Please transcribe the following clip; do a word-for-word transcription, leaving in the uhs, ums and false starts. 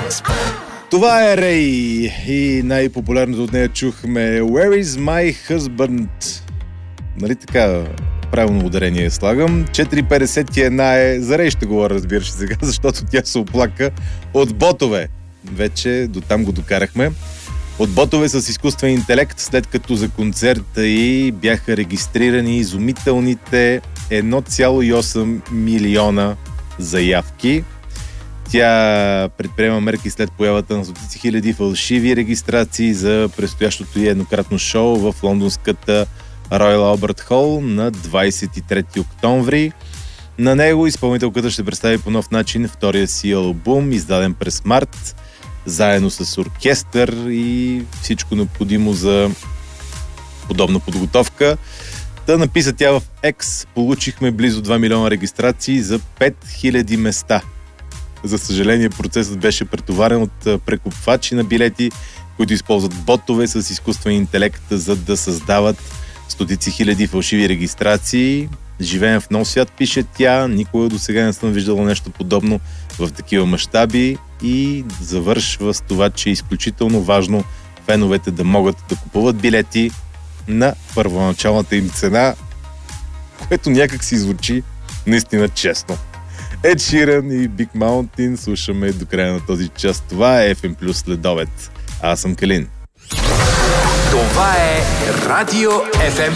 Това е Рей и най-популярното от нея чухме Where is my husband? Нали така правилно ударение слагам. четири петдесет и една е, за Рей ще говоря, разбираш сега, защото тя се оплака от ботове. Вече до там го докарахме. От ботове с изкуствен интелект, след като за концерта и бяха регистрирани изумителните едно цяло и осем милиона заявки. Тя предприема мерки след появата на стотици хиляди фалшиви регистрации за предстоящото и еднократно шоу в лондонската Royal Albert Hall на двадесет и трети октомври. На него изпълнителката ще представи по нов начин втория си албум, издаден през март, заедно с оркестър и всичко необходимо за подобна подготовка. Та написа тя в X: получихме близо два милиона регистрации за пет хиляди места. За съжаление, процесът беше претоварен от прекупвачи на билети, които използват ботове с изкуствен интелект, за да създават стотици хиляди фалшиви регистрации. Живеем в нов свят, пише тя. Никога до сега не съм виждала нещо подобно в такива мащаби и завършва с това, че е изключително важно феновете да могат да купуват билети на първоначалната им цена, което някак си звучи наистина честно. Ed Sheeran и Big Mountain слушаме до края на този час. Това е еф ем Плюс следобед. Аз съм Калин. Това е Радио еф ем